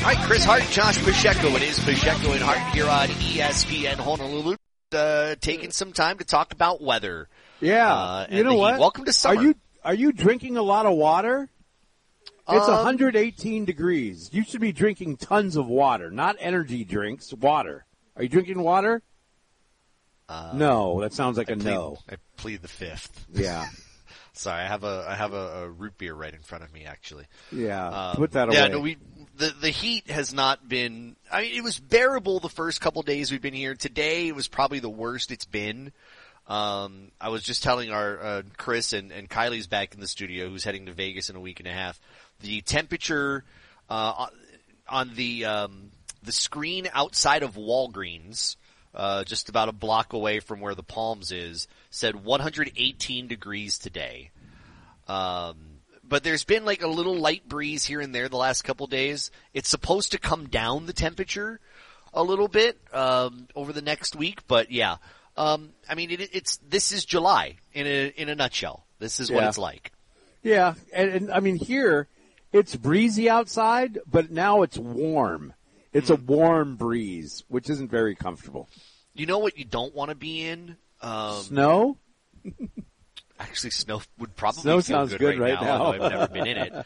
All right, Chris Hart, Josh Pacheco. It is Pacheco and Hart here on ESPN Honolulu, taking some time to talk about weather. Yeah, you know what? Welcome to summer. Are you drinking a lot of water? It's 118 degrees. You should be drinking tons of water, not energy drinks, water. Are you drinking water? No, that sounds like no. I plead the fifth. Yeah. Sorry, I have a root beer right in front of me, actually. Yeah, put that away. Yeah, no, the heat has not been, I mean, it was bearable the first couple days we've been here. Today it was probably the worst it's been. I was just telling our, Chris and Kylie's back in the studio, who's heading to Vegas in a week and a half. The temperature, on the screen outside of Walgreens, just about a block away from where the Palms is, said 118 degrees today. But there's been like a little light breeze here and there the last couple days. It's supposed to come down the temperature a little bit, over the next week, but yeah. I mean, this is July in a nutshell. This is what it's like. Yeah. And I mean, here it's breezy outside, but now it's warm. It's a warm breeze, which isn't very comfortable. You know what you don't want to be in? Snow? Actually, snow would probably snow feel sounds good right now. Although I've never been in it.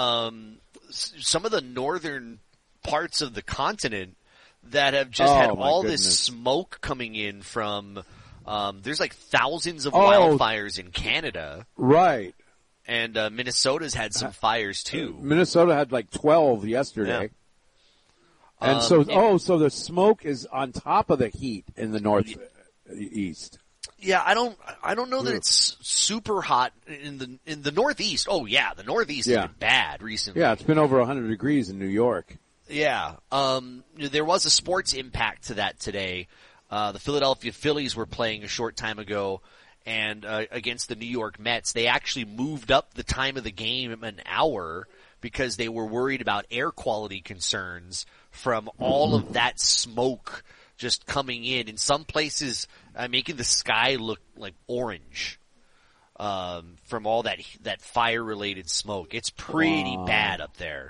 Some of the northern parts of the continent that have just had all this smoke coming in from, there's like thousands of wildfires in Canada. Right. And Minnesota's had some fires too. Minnesota had like 12 yesterday. Yeah. And so the smoke is on top of the heat in the northeast. Yeah, I don't know that it's super hot in the Northeast. Oh yeah, the Northeast has been bad recently. Yeah, it's been over 100 degrees in New York. Yeah. There was a sports impact to that today. The Philadelphia Phillies were playing a short time ago and against the New York Mets. They actually moved up the time of the game an hour because they were worried about air quality concerns from all of that smoke just coming in some places, making the sky look like orange, from all that fire related smoke. It's pretty bad up there.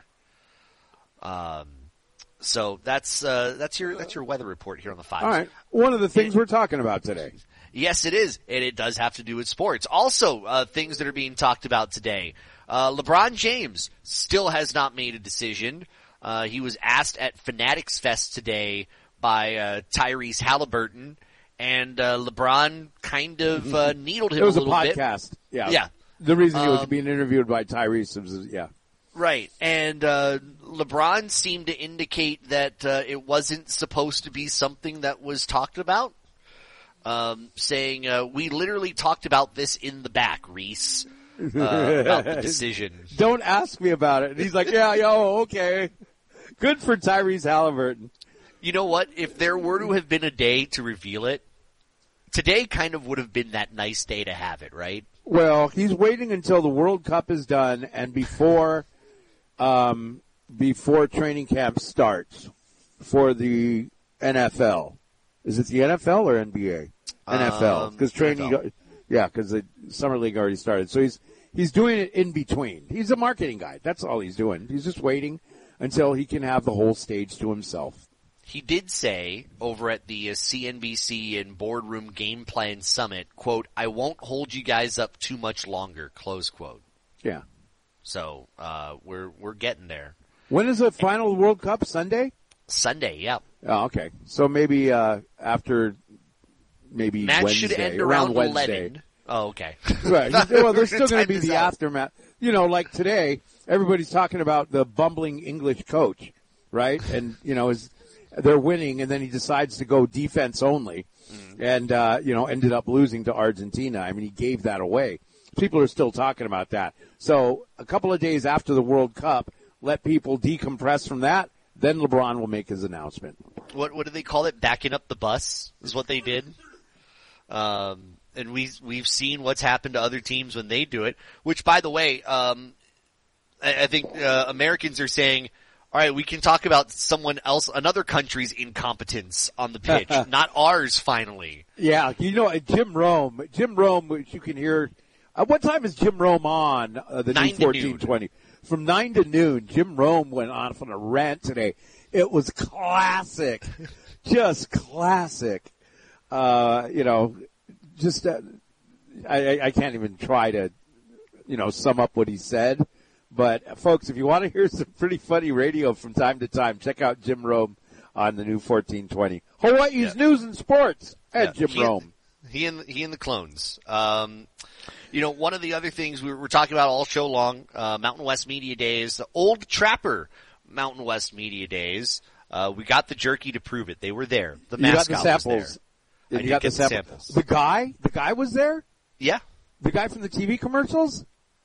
So that's your weather report here on the 5. All right. One of the things we're talking about today. Yes, it is. And it does have to do with sports. Also, things that are being talked about today. LeBron James still has not made a decision. He was asked at Fanatics Fest today by Tyrese Halliburton, and LeBron kind of needled him a little bit. It was a podcast. Yeah. The reason he was being interviewed by Tyrese was, Right. And LeBron seemed to indicate that it wasn't supposed to be something that was talked about, saying, we literally talked about this in the back, Reese, about the decision. Don't ask me about it. And he's like, okay. Good for Tyrese Halliburton. You know what? If there were to have been a day to reveal it, today kind of would have been that nice day to have it, right? Well, he's waiting until the World Cup is done and before training camp starts for the NFL. Is it the NFL or NBA? NFL. Because because the Summer League already started. So he's doing it in between. He's a marketing guy. That's all he's doing. He's just waiting until he can have the whole stage to himself. He did say over at the CNBC and Boardroom Game Plan Summit, quote, "I won't hold you guys up too much longer," close quote. Yeah. So, we're getting there. When is the final World Cup? Sunday? Sunday, yeah. Oh, okay. So maybe, after maybe match Wednesday. Should end around Wednesday. 11. Oh, okay. Right. Well, there's still going to be the aftermath. You know, like today, everybody's talking about the bumbling English coach, right? And, they're winning, and then he decides to go defense only, and ended up losing to Argentina. I mean, he gave that away. People are still talking about that. So a couple of days after the World Cup, let people decompress from that. Then LeBron will make his announcement. What do they call it? Backing up the bus is what they did. And we've seen what's happened to other teams when they do it. Which, by the way, I think Americans are saying, all right, we can talk about another country's incompetence on the pitch, not ours, finally. Yeah, Jim Rome, which you can hear. What time is Jim Rome on the new 1420? from 9 to noon, Jim Rome went off on a rant today. It was classic. Just classic. I can't even try to, sum up what he said. But, folks, if you want to hear some pretty funny radio from time to time, check out Jim Rome on the new 1420. Hawaii's News and Sports at Jim Rome. He and the clones. One of the other things we were talking about all show long, Mountain West Media Days, the Old Trapper Mountain West Media Days. We got the jerky to prove it. They were there. The mascot was there. Yeah, you got the samples. The guy was there? Yeah. The guy from the TV commercials?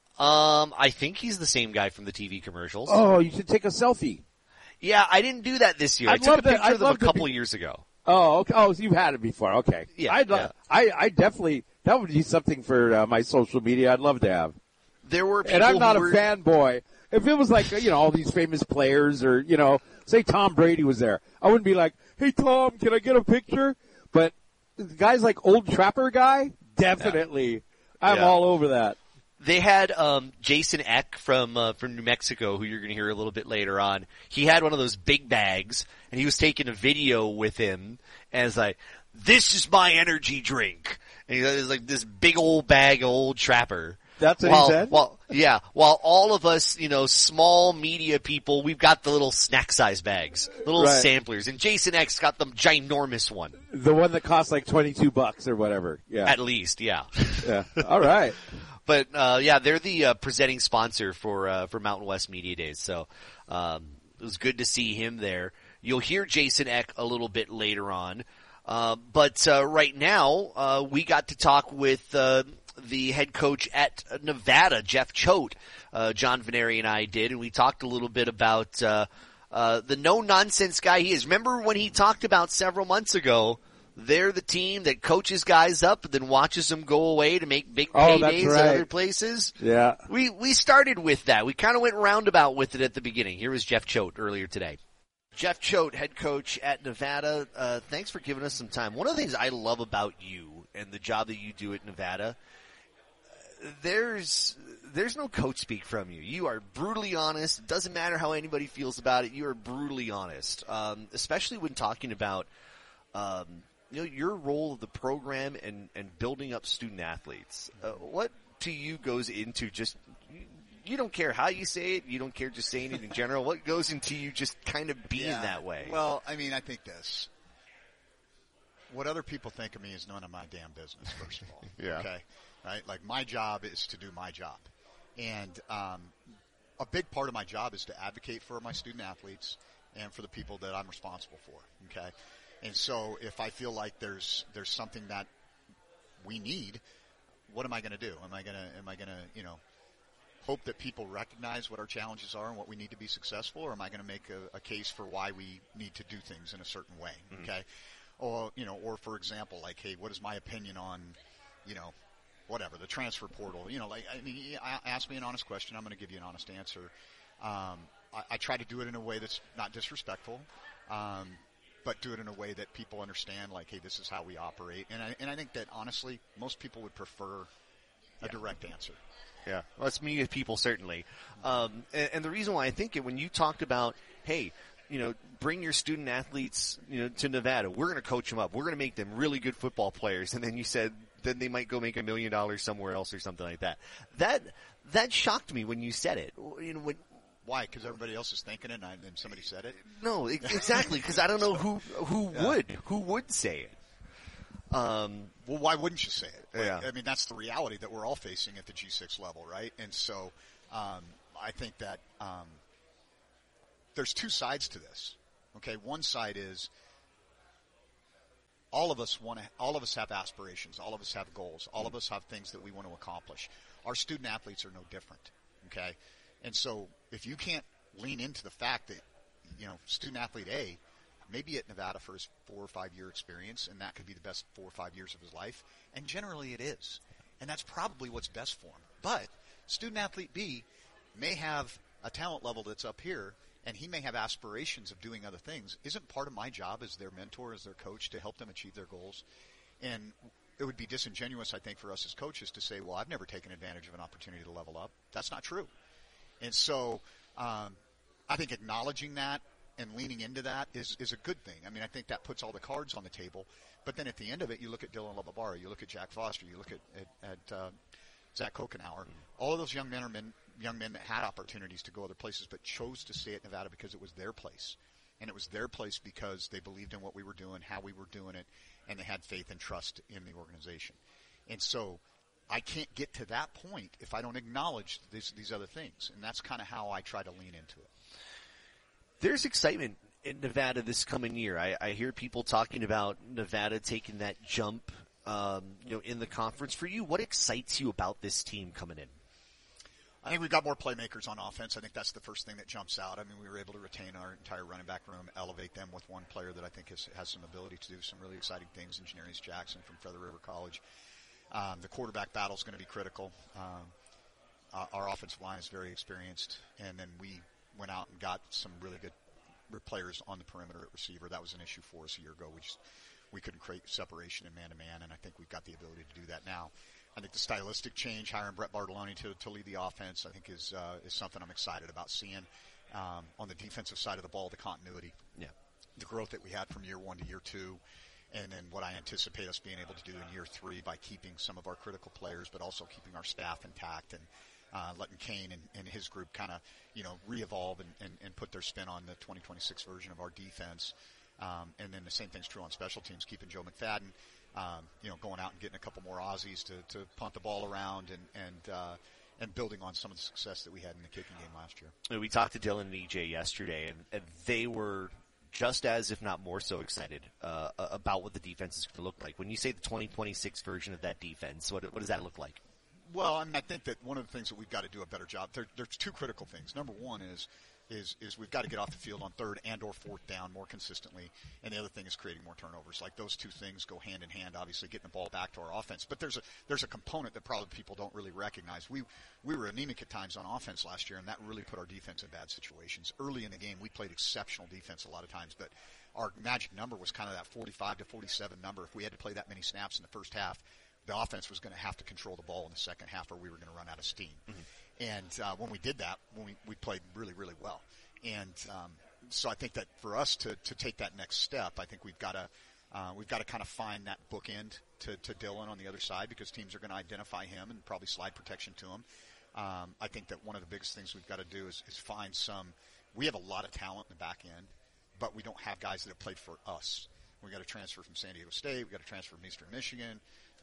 I think he's the same guy from the TV commercials. Oh, you should take a selfie. Yeah, I didn't do that this year. I took a picture of them a couple years ago. Oh, okay. Oh, so you've had it before. Okay. Yeah. I definitely, that would be something for my social media I'd love to have. There were people and I'm not a fanboy. If it was like, all these famous players or, say Tom Brady was there, I wouldn't be like, hey, Tom, can I get a picture? But guys like Old Trapper guy, definitely. Yeah. I'm all over that. They had Jason Eck from New Mexico, who you're going to hear a little bit later on. He had one of those big bags, and he was taking a video with him, and it's like, this is my energy drink. And he was like this big old bag of Old Trapper. That's what he said? While all of us, small media people, we've got the little snack size bags, little samplers, and Jason Eck's got the ginormous one. The one that costs like $22 or whatever. Yeah. At least, yeah. Yeah. All right. But they're the presenting sponsor for Mountain West Media Days. So it was good to see him there. You'll hear Jason Eck a little bit later on. But right now, we got to talk with the head coach at Nevada, Jeff Choate. John Veneri and I did, and we talked a little bit about the no-nonsense guy he is. Remember when he talked about several months ago, they're the team that coaches guys up and then watches them go away to make big paydays at other places? Yeah. We started with that. We kind of went roundabout with it at the beginning. Here was Jeff Choate earlier today. Jeff Choate, head coach at Nevada. Thanks for giving us some time. One of the things I love about you and the job that you do at Nevada, there's no coach speak from you. You are brutally honest. It doesn't matter how anybody feels about it. You are brutally honest, especially when talking about your role of the program and building up student athletes. What to you goes into just you don't care how you say it. You don't care just saying it in general. What goes into you just kind of being that way? Well, I mean, I think this. What other people think of me is none of my damn business, first of all. Yeah. Okay? Right? Like, my job is to do my job. And a big part of my job is to advocate for my student athletes and for the people that I'm responsible for. Okay? And so if I feel like there's something that we need, what am I going to do? Am I going to, hope that people recognize what our challenges are and what we need to be successful, or am I going to make a case for why we need to do things in a certain way? Okay. Or, or for example, like, hey, what is my opinion on, whatever, the transfer portal? Ask me an honest question. I'm going to give you an honest answer. I try to do it in a way that's not disrespectful, but do it in a way that people understand, like, hey, this is how we operate. And I think that, honestly, most people would prefer a direct answer. Yeah, well, that's me with people, certainly. And the reason why I think it, when you talked about, hey, bring your student athletes, to Nevada. We're going to coach them up. We're going to make them really good football players. And then you said, then they might go make $1 million somewhere else or something like that. That shocked me when you said it. Why? Because everybody else is thinking it and somebody said it? No, exactly. Because I don't know who would say it. Well, why wouldn't you say it? Yeah. I mean, that's the reality that we're all facing at the G6 level, right? And so, I think that, there's two sides to this. Okay. One side is all of us have aspirations. All of us have goals. All of us have things that we want to accomplish. Our student athletes are no different. Okay. And so if you can't lean into the fact that, student athlete A, maybe at Nevada for his 4 or 5 year experience, and that could be the best 4 or 5 years of his life. And generally it is. And that's probably what's best for him. But student athlete B may have a talent level that's up here, and he may have aspirations of doing other things. Isn't part of my job as their mentor, as their coach, to help them achieve their goals? And it would be disingenuous, I think, for us as coaches to say, well, I've never taken advantage of an opportunity to level up. That's not true. And so I think acknowledging that and leaning into that is a good thing. I mean, I think that puts all the cards on the table. But then at the end of it, you look at Dylan Lovabara, you look at Jack Foster, you look at Zach Kokenauer. All of those young men that had opportunities to go other places but chose to stay at Nevada because it was their place. And it was their place because they believed in what we were doing, how we were doing it, and they had faith and trust in the organization. And so I can't get to that point if I don't acknowledge these other things. And that's kind of how I try to lean into it. There's excitement in Nevada this coming year. I hear people talking about Nevada taking that jump, in the conference. For you, what excites you about this team coming in? I think we've got more playmakers on offense. I think that's the first thing that jumps out. I mean, we were able to retain our entire running back room, elevate them with one player that I think has some ability to do some really exciting things in Janarius Jackson from Feather River College. The quarterback battle is going to be critical. Our offensive line is very experienced, and then we went out and got some really good players on the perimeter at receiver. That was an issue for us a year ago. We couldn't create separation in man-to-man, and I think we've got the ability to do that now. I think the stylistic change, hiring Brett Bartoloni to lead the offense, I think is something I'm excited about seeing. On the defensive side of the ball, the continuity. Yeah. The growth that we had from year 1 to year 2, and then what I anticipate us being able to do in year 3 by keeping some of our critical players, but also keeping our staff intact and letting Kane and his group kind of, re-evolve and put their spin on the 2026 version of our defense. And then the same thing's true on special teams, keeping Joe McFadden, going out and getting a couple more Aussies to punt the ball around and building on some of the success that we had in the kicking game last year. We talked to Dylan and EJ yesterday, and they were just as, if not more so, excited about what the defense is going to look like. When you say the 2026 version of that defense, what does that look like? Well, I mean, I think that one of the things that we've got to do a better job, there's two critical things. Number one is we've got to get off the field on third and or fourth down more consistently, and the other thing is creating more turnovers. Like, those two things go hand in hand, obviously, getting the ball back to our offense. But there's a component that probably people don't really recognize. We were anemic at times on offense last year, and that really put our defense in bad situations. Early in the game, we played exceptional defense a lot of times, but our magic number was kind of that 45 to 47 number. If we had to play that many snaps in the first half, the offense was going to have to control the ball in the second half, or we were going to run out of steam. Mm-hmm. And when we did that, we played really, really well. And so I think that for us to take that next step, I think we've got to kind of find that bookend to Dylan on the other side, because teams are going to identify him and probably slide protection to him. I think that one of the biggest things we've got to do is find some. We have a lot of talent in the back end, but we don't have guys that have played for us. We got to transfer from San Diego State. We got to transfer from Eastern Michigan.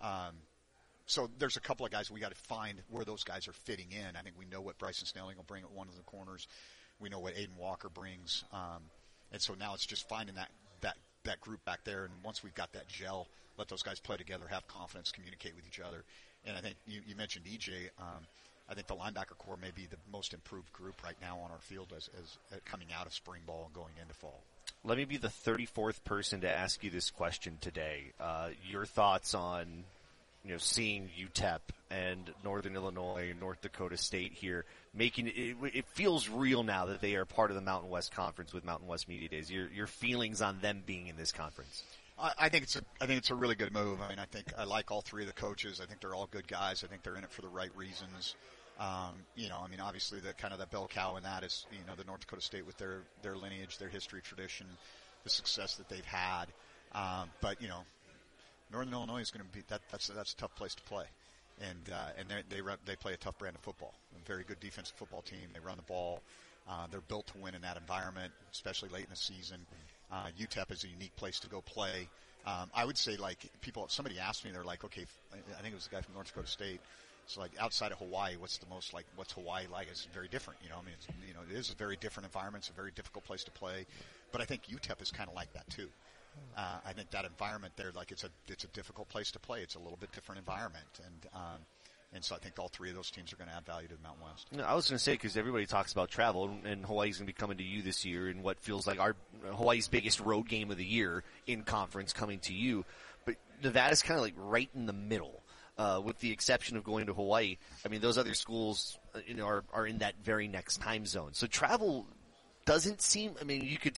So there's a couple of guys we got to find where those guys are fitting in. I think we know what Bryson Snelling will bring at one of the corners. We know what Aiden Walker brings. And so now it's just finding that group back there. And once we've got that gel, let those guys play together, have confidence, communicate with each other. And I think you mentioned EJ. I think the linebacker core may be the most improved group right now on our field as coming out of spring ball and going into fall. Let me be the 34th person to ask you this question today. Your thoughts on, seeing UTEP and Northern Illinois and North Dakota State here, making it feels real now that they are part of the Mountain West Conference with Mountain West Media Days. Your feelings on them being in this conference? I think it's a really good move. I mean, I like all three of the coaches. I think they're all good guys. I think they're in it for the right reasons. Obviously the kind of the bell cow in that is, the North Dakota State with their lineage, their history, tradition, the success that they've had. But Northern Illinois is going to be that's a tough place to play, and they play a tough brand of football. A very good defensive football team. They run the ball. They're built to win in that environment, especially late in the season. UTEP is a unique place to go play. I would say, somebody asked me, they're like, okay, I think it was the guy from North Dakota State. So, outside of Hawaii, what's Hawaii like? It's very different, it is a very different environment. It's a very difficult place to play. But I think UTEP is kind of like that too. I think that environment there, it's a difficult place to play. It's a little bit different environment. And so I think all three of those teams are going to add value to the Mountain West. No, I was going to say, because everybody talks about travel, and Hawaii's going to be coming to you this year in what feels like Hawaii's biggest road game of the year in conference coming to you. But Nevada's kind of right in the middle. With the exception of going to Hawaii. I mean, those other schools, are in that very next time zone. So travel doesn't seem, you could